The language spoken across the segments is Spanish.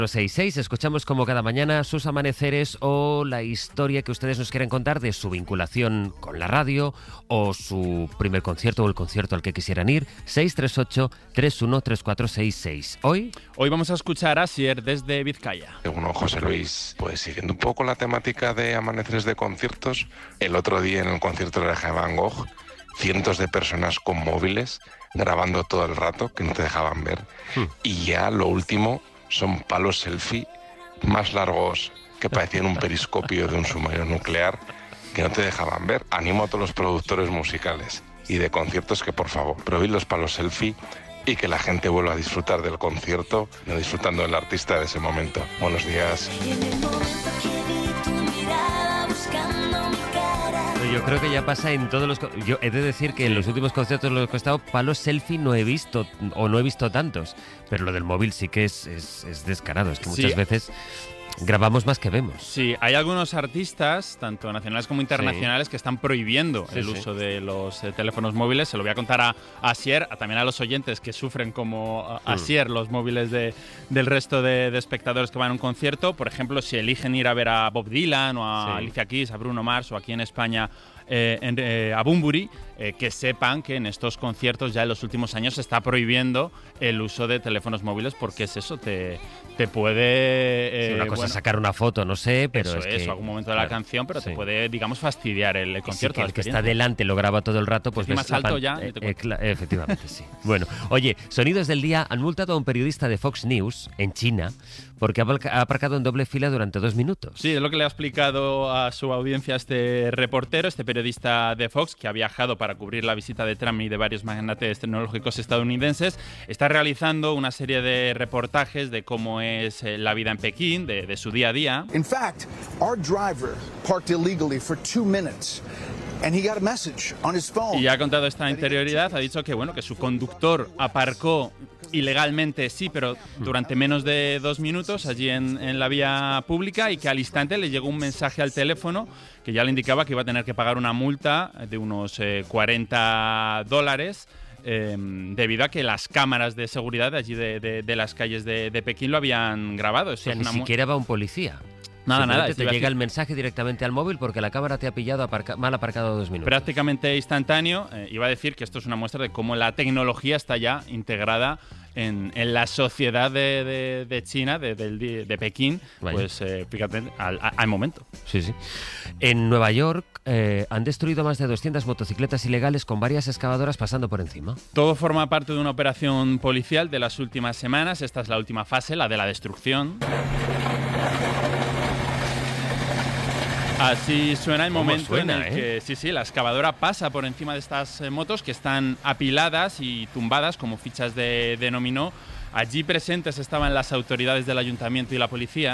66. Escuchamos como cada mañana sus amaneceres o la historia que ustedes nos quieren contar de su vinculación con la radio o su primer concierto o el concierto al que quisieran ir. 638-313466. Hoy vamos a escuchar a Asier desde Vizcaya. Uno, José Luis, pues siguiendo un poco la temática de amaneceres de conciertos, el otro día en el concierto de Van Gogh, cientos de personas con móviles grabando todo el rato que no te dejaban ver. Y ya lo último son palos selfie más largos que parecían un periscopio de un submarino nuclear que no te dejaban ver. Animo a todos los productores musicales y de conciertos que por favor prohibid los palos selfie y que la gente vuelva a disfrutar del concierto, no disfrutando del artista de ese momento. Buenos días. Yo creo que ya pasa en todos los... Yo he de decir que en los últimos conciertos en los que he estado, palos selfie no he visto, o no he visto tantos, pero lo del móvil sí que es descarado, es que muchas veces grabamos más que vemos. Sí, hay algunos artistas, tanto nacionales como internacionales, que están prohibiendo el uso de los teléfonos móviles. Se lo voy a contar a Asier, también a los oyentes que sufren como Asier los móviles del resto de espectadores que van a un concierto. Por ejemplo, si eligen ir a ver a Bob Dylan o a Alicia Keys, a Bruno Mars o aquí en España a Bunbury, que sepan que en estos conciertos ya en los últimos años se está prohibiendo el uso de teléfonos móviles porque es eso, te puede... una cosa es sacar una foto, no sé, pero eso es algún momento de la canción, pero te puede, digamos, fastidiar el concierto. Sí, el que está delante lo graba todo el rato, pues ves más alto ya. Efectivamente, sí. Bueno, oye, Sonidos del Día han multado a un periodista de Fox News en China porque ha aparcado en doble fila durante 2 minutos. Sí, es lo que le ha explicado a su audiencia este reportero, este periodista de Fox, que ha viajado para cubrir la visita de Trump y de varios magnates tecnológicos estadounidenses. Está realizando una serie de reportajes de cómo es la vida en Pekín, de su día a día. In fact, our driver parked illegally for 2 minutes. And he got a message on his phone. Y ha contado esta interioridad, ha dicho que bueno, que su conductor aparcó ilegalmente, sí, pero durante menos de 2 minutos allí en la vía pública, y que al instante le llegó un mensaje al teléfono que ya le indicaba que iba a tener que pagar una multa de unos $40 debido a que las cámaras de seguridad de allí de las calles de Pekín lo habían grabado. Eso ni siquiera va un policía. Nada. Te llega el mensaje directamente al móvil porque la cámara te ha pillado mal aparcado 2 minutos. Prácticamente instantáneo. Iba a decir que esto es una muestra de cómo la tecnología está ya integrada en la sociedad de China, de Pekín. Vaya. Pues fíjate, al momento. Sí. En Nueva York han destruido más de 200 motocicletas ilegales con varias excavadoras pasando por encima. Todo forma parte de una operación policial de las últimas semanas. Esta es la última fase, la de la destrucción. Así suena el momento en el que la excavadora pasa por encima de estas motos que están apiladas y tumbadas como fichas de dominó. Allí presentes estaban las autoridades del ayuntamiento y la policía.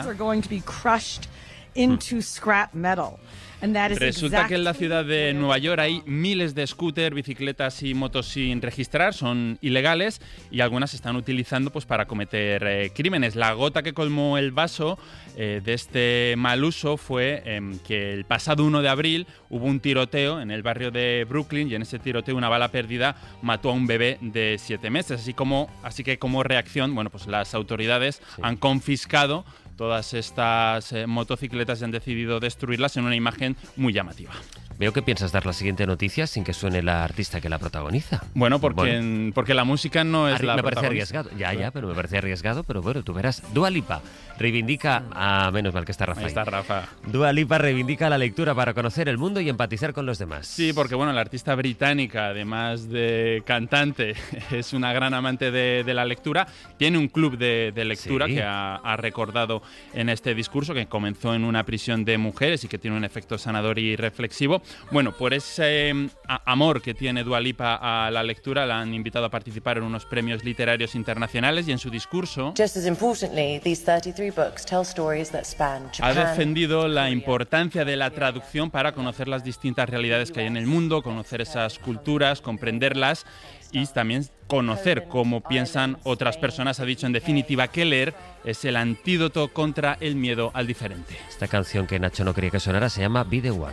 Resulta que en la ciudad de Nueva York hay miles de scooters, bicicletas y motos sin registrar, son ilegales y algunas se están utilizando pues para cometer crímenes. La gota que colmó el vaso de este mal uso fue que el pasado 1 de abril hubo un tiroteo en el barrio de Brooklyn y en ese tiroteo una bala perdida mató a un bebé de 7 meses. Así que como reacción, bueno, pues las autoridades han confiscado todas estas motocicletas y han decidido destruirlas en una imagen muy llamativa. Veo que piensas dar la siguiente noticia sin que suene la artista que la protagoniza. Bueno, porque la música no es la me protagonista. Parece arriesgado. Ya, pero me parece arriesgado, pero bueno, tú verás. Dua Lipa reivindica... menos mal que está Rafa. Ahí está Rafa. Dua Lipa reivindica la lectura para conocer el mundo y empatizar con los demás. Sí, porque bueno, la artista británica, además de cantante, es una gran amante de la lectura. Tiene un club de lectura que ha recordado en este discurso, que comenzó en una prisión de mujeres y que tiene un efecto sanador y reflexivo. Bueno, por ese amor que tiene Dua Lipa a la lectura, la han invitado a participar en unos premios literarios internacionales y en su discurso ha defendido la importancia de la traducción para conocer las distintas realidades que hay en el mundo, conocer esas culturas, comprenderlas y también conocer cómo piensan otras personas. Ha dicho en definitiva que leer es el antídoto contra el miedo al diferente. Esta canción que Nacho no quería que sonara se llama Be The One.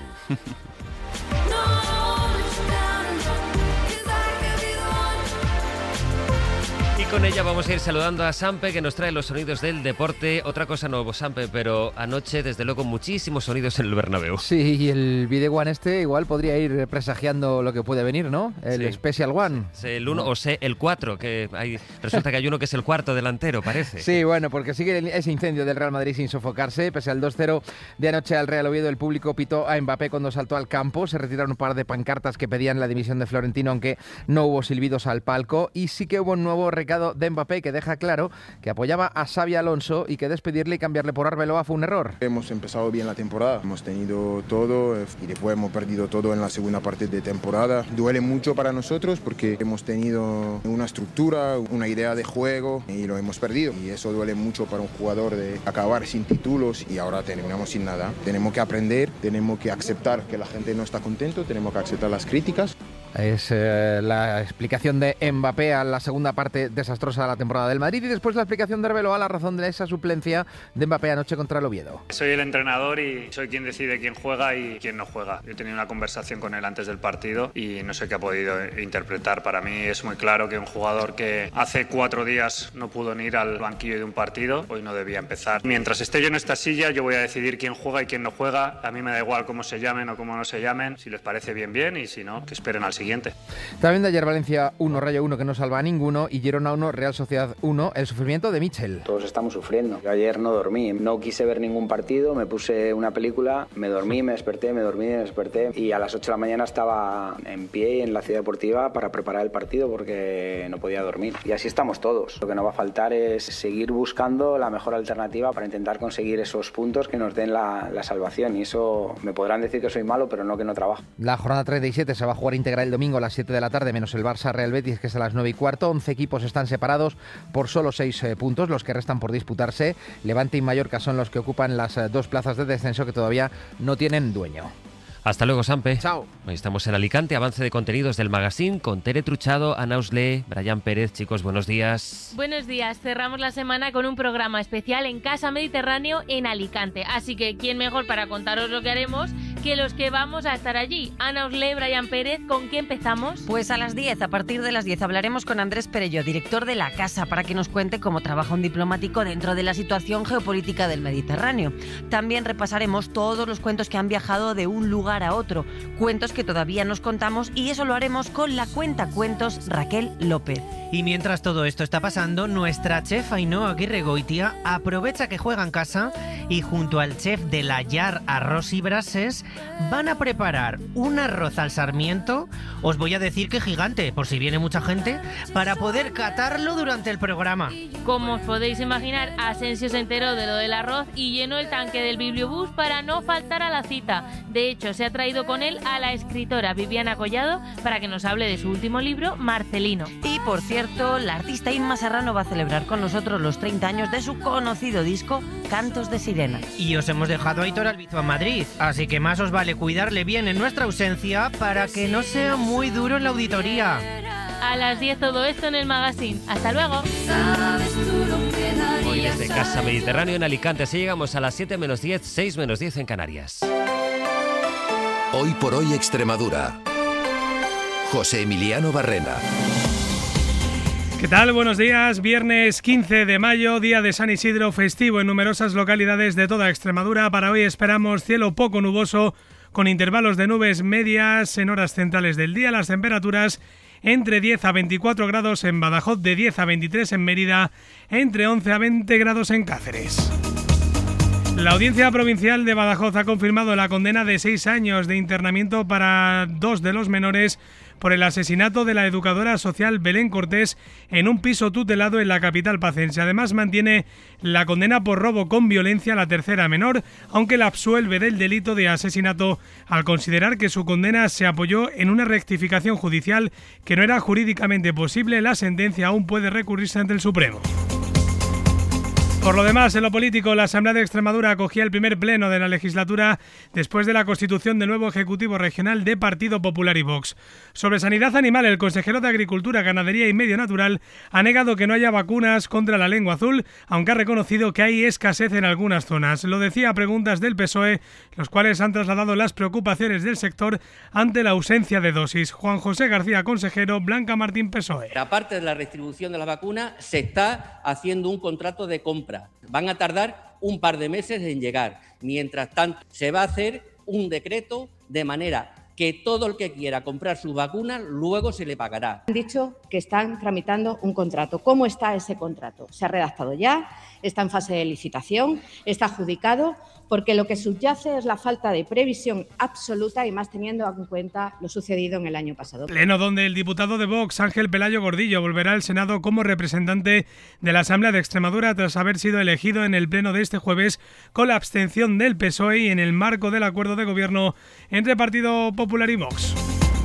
con ella vamos a ir saludando a Sampe, que nos trae los sonidos del deporte. Otra cosa no, Sampe, pero anoche, desde luego, muchísimos sonidos en el Bernabéu. Sí, y el Video One igual podría ir presagiando lo que puede venir, ¿no? El Special One. El 1 o el 4, que resulta que hay uno que es el cuarto delantero, parece. Sí, bueno, porque sigue ese incendio del Real Madrid sin sofocarse. Pese al 2-0 de anoche al Real Oviedo, el público pitó a Mbappé cuando saltó al campo. Se retiraron un par de pancartas que pedían la dimisión de Florentino, aunque no hubo silbidos al palco. Y sí que hubo un nuevo recado de Mbappé que deja claro que apoyaba a Xabi Alonso y que despedirle y cambiarle por Arbeloa fue un error. Hemos empezado bien la temporada, hemos tenido todo y después hemos perdido todo en la segunda parte de temporada. Duele mucho para nosotros porque hemos tenido una estructura, una idea de juego y lo hemos perdido. Y eso duele mucho para un jugador de acabar sin títulos y ahora terminamos sin nada. Tenemos que aprender, tenemos que aceptar que la gente no está contento, tenemos que aceptar las críticas. Es la explicación de Mbappé a la segunda parte desastrosa de la temporada del Madrid y después la explicación de Arbeloa a la razón de esa suplencia de Mbappé anoche contra el Oviedo. Soy el entrenador y soy quien decide quién juega y quién no juega. Yo he tenido una conversación con él antes del partido y no sé qué ha podido interpretar. Para mí es muy claro que un jugador que hace 4 días no pudo ni ir al banquillo de un partido, hoy no debía empezar. Mientras esté yo en esta silla, yo voy a decidir quién juega y quién no juega. A mí me da igual cómo se llamen o cómo no se llamen. Si les parece bien, bien, y si no, que esperen al siguiente. También de ayer Valencia 1, Rayo 1, que no salva a ninguno, y Girona 1, Real Sociedad 1, el sufrimiento de Mitchell. Todos estamos sufriendo. Yo ayer no dormí, no quise ver ningún partido, me puse una película, me dormí, me desperté, me dormí, me desperté, y a las 8 de la mañana estaba en pie en la ciudad deportiva para preparar el partido porque no podía dormir. Y así estamos todos. Lo que no va a faltar es seguir buscando la mejor alternativa para intentar conseguir esos puntos que nos den la salvación, y eso me podrán decir que soy malo, pero no que no trabajo. La jornada 37 se va a jugar íntegra el domingo a las 7 de la tarde, menos el Barça Real Betis, que es a las 9:15. 11 equipos están separados por solo 6 puntos, los que restan por disputarse. Levante y Mallorca son los que ocupan las 2 plazas de descenso que todavía no tienen dueño. Hasta luego, Sampe. Chao. Estamos en Alicante, avance de contenidos del magazine con Tere Truchado, Ana Oslé, Brian Pérez. Chicos, buenos días. Buenos días. Cerramos la semana con un programa especial en Casa Mediterráneo en Alicante. Así que, ¿quién mejor para contaros lo que haremos que los que vamos a estar allí? Ana Oslé, Brian Pérez, ¿con qué empezamos? Pues a las 10, a partir de las 10 hablaremos con Andrés Perello, director de la Casa, para que nos cuente cómo trabaja un diplomático dentro de la situación geopolítica del Mediterráneo. También repasaremos todos los cuentos que han viajado de un lugar a otro, cuentos que todavía nos contamos, y eso lo haremos con la cuentacuentos Raquel López. Y mientras todo esto está pasando, nuestra chef Ainhoa Aguirregoitia aprovecha que juega en casa y junto al chef de la Llar Arroz y Brases van a preparar un arroz al sarmiento, os voy a decir que gigante, por si viene mucha gente, para poder catarlo durante el programa. Como os podéis imaginar, Asensio se enteró de lo del arroz y llenó el tanque del bibliobús para no faltar a la cita. De hecho, se ha traído con él a la escritora Viviana Collado para que nos hable de su último libro, Marcelino. Y por cierto, la artista Inma Serrano va a celebrar con nosotros los 30 años de su conocido disco Cantos de Sirena. Y os hemos dejado a Aitor Albizu a Madrid, así que más os vale cuidarle bien en nuestra ausencia para que no sea muy duro en la auditoría. A las 10 todo esto en el magazine. ¡Hasta luego! Hoy desde Casa Mediterráneo en Alicante, así llegamos a las 7 menos 10, 6 menos 10 en Canarias. Hoy por hoy Extremadura. José Emiliano Barrena. ¿Qué tal? Buenos días. Viernes 15 de mayo, día de San Isidro, festivo en numerosas localidades de toda Extremadura. Para hoy esperamos cielo poco nuboso, con intervalos de nubes medias en horas centrales del día. Las temperaturas entre 10 a 24 grados en Badajoz, de 10 a 23 en Mérida, entre 11 a 20 grados en Cáceres. La Audiencia Provincial de Badajoz ha confirmado la condena de 6 años de internamiento para 2 de los menores por el asesinato de la educadora social Belén Cortés en un piso tutelado en la capital pacense. Además, mantiene la condena por robo con violencia a la tercera menor, aunque la absuelve del delito de asesinato al considerar que su condena se apoyó en una rectificación judicial que no era jurídicamente posible. La sentencia aún puede recurrirse ante el Supremo. Por lo demás, en lo político, la Asamblea de Extremadura acogía el primer pleno de la legislatura después de la constitución del nuevo Ejecutivo Regional de Partido Popular y Vox. Sobre sanidad animal, el consejero de Agricultura, Ganadería y Medio Natural ha negado que no haya vacunas contra la lengua azul, aunque ha reconocido que hay escasez en algunas zonas. Lo decía a preguntas del PSOE, los cuales han trasladado las preocupaciones del sector ante la ausencia de dosis. Juan José García, consejero, Blanca Martín, PSOE. Aparte de la distribución de las vacunas, se está haciendo un contrato de compra. Van a tardar un par de meses en llegar. Mientras tanto, se va a hacer un decreto de manera que todo el que quiera comprar sus vacunas luego se le pagará. Han dicho que están tramitando un contrato. ¿Cómo está ese contrato? ¿Se ha redactado ya? ¿Está en fase de licitación? ¿Está adjudicado? Porque lo que subyace es la falta de previsión absoluta y más teniendo en cuenta lo sucedido en el año pasado. Pleno donde el diputado de Vox, Ángel Pelayo Gordillo, volverá al Senado como representante de la Asamblea de Extremadura tras haber sido elegido en el pleno de este jueves con la abstención del PSOE y en el marco del acuerdo de gobierno entre Partido Popular y Vox.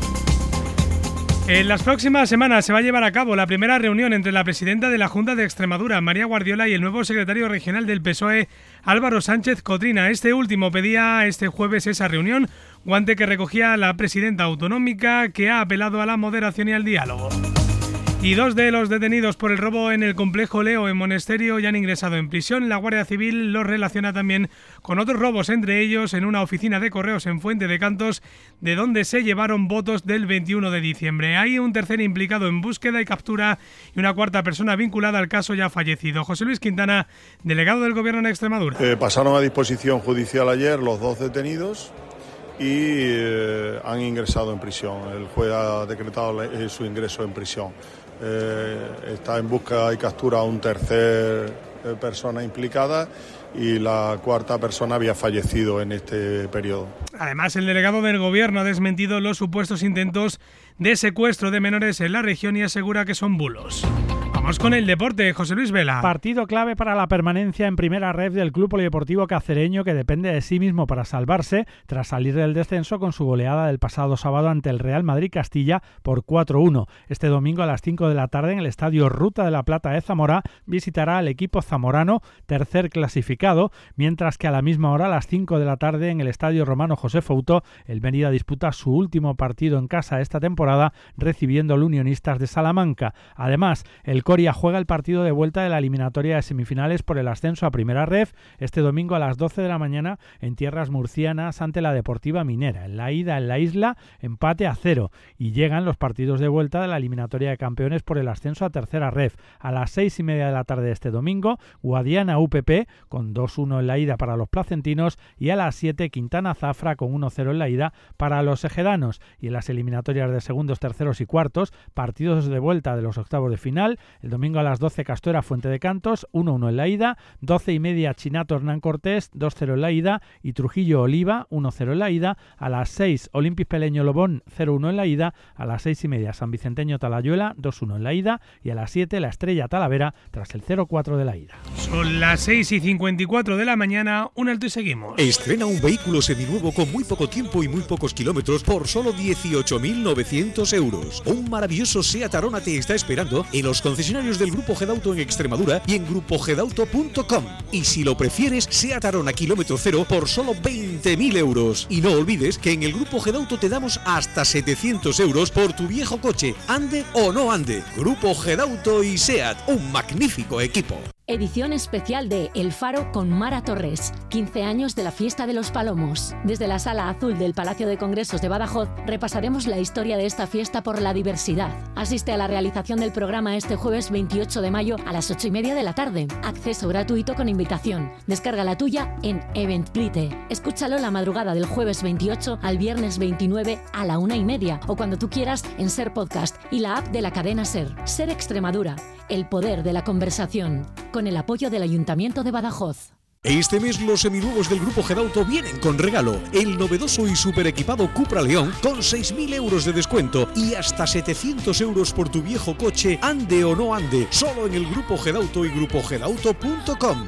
En las próximas semanas se va a llevar a cabo la primera reunión entre la presidenta de la Junta de Extremadura, María Guardiola, y el nuevo secretario regional del PSOE, Álvaro Sánchez Cotrina. Este último pedía este jueves esa reunión, guante que recogía la presidenta autonómica, que ha apelado a la moderación y al diálogo. Y dos de los detenidos por el robo en el complejo Leo en Monesterio ya han ingresado en prisión. La Guardia Civil los relaciona también con otros robos, entre ellos en una oficina de correos en Fuente de Cantos, de donde se llevaron votos del 21 de diciembre. Hay un tercer implicado en búsqueda y captura y una cuarta persona vinculada al caso ya fallecido. José Luis Quintana, delegado del Gobierno en Extremadura. Pasaron a disposición judicial ayer los dos detenidos y han ingresado en prisión. El juez ha decretado su ingreso en prisión. Está en busca y captura a un tercer persona implicada y la cuarta persona había fallecido en este periodo. Además, el delegado del Gobierno ha desmentido los supuestos intentos de secuestro de menores en la región y asegura que son bulos. Vamos con el deporte, José Luis Vela. Partido clave para la permanencia en primera ref del Club Polideportivo Cacereño, que depende de sí mismo para salvarse tras salir del descenso con su goleada del pasado sábado ante el Real Madrid Castilla por 4-1. Este domingo a las 5 de la tarde en el Estadio Ruta de la Plata de Zamora visitará al equipo zamorano, tercer clasificado, mientras que a la misma hora a las 5 de la tarde en el Estadio Romano José Fouto el Mérida disputa su último partido en casa esta temporada recibiendo al Unionistas de Salamanca. Además, el Coria juega el partido de vuelta de la eliminatoria de semifinales por el ascenso a primera ref este domingo a las 12 de la mañana en tierras murcianas ante la Deportiva Minera. En la ida en la isla, empate a 0 y llegan los partidos de vuelta de la eliminatoria de campeones por el ascenso a tercera ref. A las 6:30 de la tarde de este domingo, Guadiana UPP con 2-1 en la ida para los placentinos y a las 7 Quintana Zafra con 1-0 en la ida para los ejedanos. Y en las eliminatorias de segundos, terceros y cuartos, partidos de vuelta de los octavos de final. El domingo a las 12 Castuera Fuente de Cantos, 1-1 en la ida, 12:30 Chinato Hernán Cortés, 2-0 en la ida y Trujillo Oliva, 1-0 en la ida. A las 6 Olimpis Peleño Lobón, 0-1 en la ida. A las 6:30 San Vicenteño Talayuela, 2-1 en la ida. Y a las 7 La Estrella Talavera tras el 0-4 de la ida. Son las 6:54 de la mañana, un alto y seguimos. Estrena un vehículo seminuevo con muy poco tiempo y muy pocos kilómetros por solo 18.900 euros. Un maravilloso Seat Arona te está esperando en los concesionarios del Grupo Gedauto en Extremadura y en grupogedauto.com. Y si lo prefieres, Seat Arona kilómetro cero por solo 20.000 euros. Y no olvides que en el Grupo Gedauto te damos hasta 700 euros por tu viejo coche, ande o no ande. Grupo Gedauto y Seat, un magnífico equipo. Edición especial de El Faro con Mara Torres, 15 años de la Fiesta de los Palomos. Desde la Sala Azul del Palacio de Congresos de Badajoz repasaremos la historia de esta fiesta por la diversidad. Asiste a la realización del programa este jueves 28 de mayo a las 8:30 de la tarde. Acceso gratuito con invitación. Descarga la tuya en Eventbrite. Escúchalo la madrugada del jueves 28 al viernes 29 a la 1:30 o cuando tú quieras en Ser Podcast y la app de la cadena Ser. Ser Extremadura, el poder de la conversación. Con el apoyo del Ayuntamiento de Badajoz. Este mes los seminuevos del Grupo Gedauto vienen con regalo. El novedoso y super equipado Cupra León con 6.000 euros de descuento y hasta 700 euros por tu viejo coche, ande o no ande. Solo en el Grupo Gedauto y grupogedauto.com.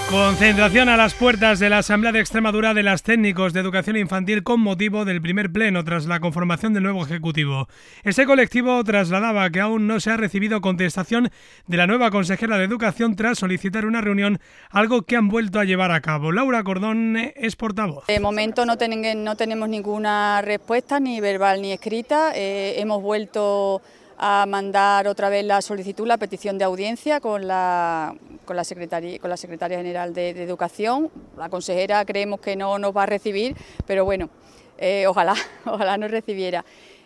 Concentración a las puertas de la Asamblea de Extremadura de las técnicos de educación infantil con motivo del primer pleno tras la conformación del nuevo Ejecutivo. Este colectivo trasladaba que aún no se ha recibido contestación de la nueva consejera de Educación tras solicitar una reunión, algo que han vuelto a llevar a cabo. Laura Cordón es portavoz. De momento no tenemos ninguna respuesta, ni verbal ni escrita. Hemos vuelto a mandar otra vez la solicitud, la petición de audiencia con la secretaria general de Educación. La consejera creemos que no nos va a recibir, pero bueno, ojalá nos recibiera.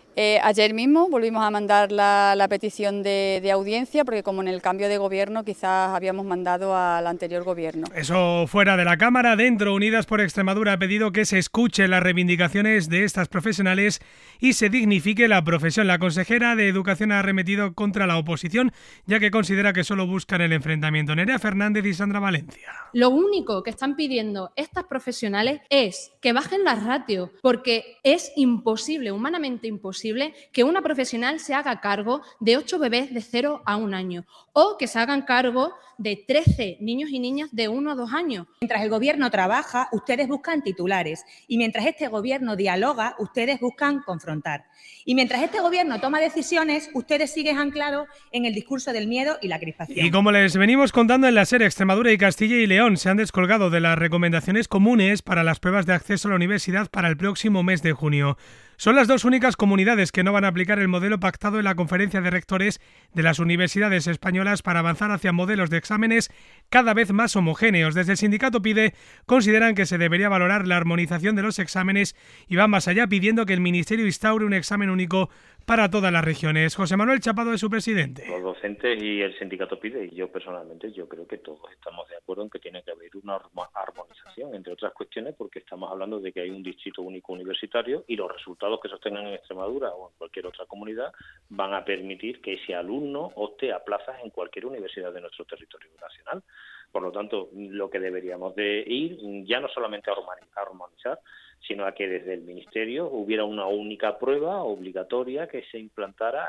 Ayer mismo volvimos a mandar la petición de audiencia porque como en el cambio de gobierno quizás habíamos mandado al anterior gobierno. Eso fuera de la Cámara. Dentro, Unidas por Extremadura ha pedido que se escuche las reivindicaciones de estas profesionales y se dignifique la profesión. La consejera de Educación ha arremetido contra la oposición, ya que considera que solo buscan el enfrentamiento. Nerea Fernández y Sandra Valencia. Lo único que están pidiendo estas profesionales es que bajen las ratios, porque es imposible, humanamente imposible, que una profesional se haga cargo de 8 bebés de 0 a 1 año o que se hagan cargo de 13 niños y niñas de 1 a 2 años. Mientras el gobierno trabaja, ustedes buscan titulares y mientras este gobierno dialoga, ustedes buscan confrontar. Y mientras este gobierno toma decisiones, ustedes siguen anclados en el discurso del miedo y la crispación. Y como les venimos contando en la SER, Extremadura y Castilla y León se han descolgado de las recomendaciones comunes para las pruebas de acceso a la universidad para el próximo mes de junio. Son las dos únicas comunidades que no van a aplicar el modelo pactado en la Conferencia de Rectores de las Universidades Españolas para avanzar hacia modelos de exámenes cada vez más homogéneos. Desde el sindicato PIDE consideran que se debería valorar la armonización de los exámenes y van más allá pidiendo que el Ministerio instaure un examen único para todas las regiones. José Manuel Chapado es su presidente. Los docentes y el sindicato PIDE, y yo personalmente, yo creo que todos estamos de acuerdo en que tiene que haber una armonización, entre otras cuestiones porque estamos hablando de que hay un distrito único universitario y los resultados que se obtengan en Extremadura o en cualquier otra comunidad van a permitir que ese alumno opte a plazas en cualquier universidad de nuestro territorio nacional. Por lo tanto, lo que deberíamos de ir ya no solamente a armonizar, sino a que desde el Ministerio hubiera una única prueba obligatoria que se implantara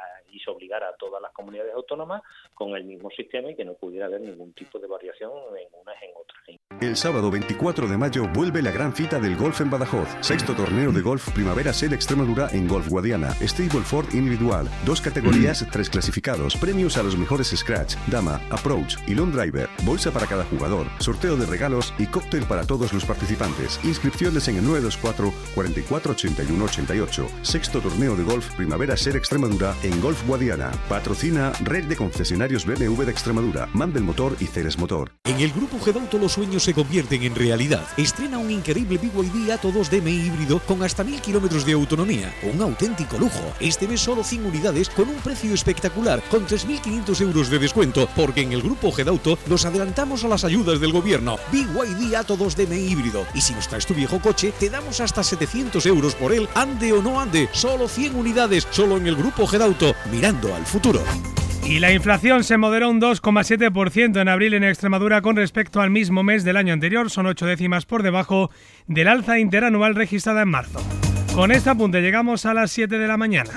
y se obligara a todas las comunidades autónomas con el mismo sistema y que no pudiera haber ningún tipo de variación en unas en otras. El sábado 24 de mayo vuelve la gran cita del golf en Badajoz. 6º torneo de golf Primavera SER Extremadura en Golf Guadiana. Stableford individual. 2 categorías, 3 clasificados. Premios a los mejores scratch, dama, approach y long driver. Bolsa para cada jugador. Sorteo de regalos y cóctel para todos los participantes. Inscripciones en el 924 44 81 88. 6º torneo de golf Primavera SER Extremadura en Golf Guadiana. Patrocina Red de Concesionarios BMW de Extremadura, Mandel Motor y Ceres Motor. En el Grupo Gedauto los sueños se convierten en realidad. Estrena un increíble BYD Atto 2 DMI híbrido con hasta 1000 kilómetros de autonomía. Un auténtico lujo. Este mes solo 100 unidades con un precio espectacular, con 3.500 euros de descuento, porque en el Grupo Gedauto nos adelantamos a las ayudas del gobierno. BYD Atto 2 DMI híbrido. Y si nos traes tu viejo coche, te damos hasta 700 euros por él, ande o no ande. Solo 100 unidades, solo en el Grupo Gedauto, mirando al futuro. Y la inflación se moderó un 2,7% en abril en Extremadura con respecto al mismo mes del año anterior. Son 8 décimas por debajo del alza interanual registrada en marzo. Con este apunte llegamos a las 7 de la mañana.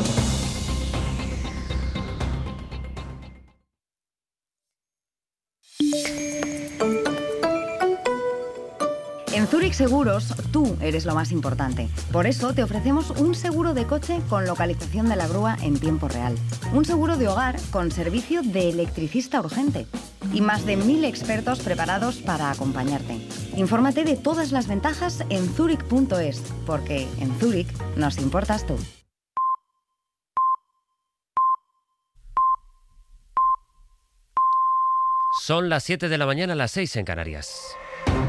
En Zurich Seguros, tú eres lo más importante. Por eso te ofrecemos un seguro de coche con localización de la grúa en tiempo real. Un seguro de hogar con servicio de electricista urgente. Y más de 1000 expertos preparados para acompañarte. Infórmate de todas las ventajas en zurich.es, porque en Zurich nos importas tú. Son las 7 de la mañana, las 6 en Canarias.